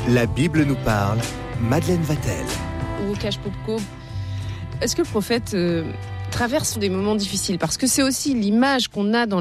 La Bible nous parle, Madeleine Vatel. Łukasz Popko, est-ce que le prophète traverse des moments difficiles? Parce que c'est aussi l'image qu'on a dans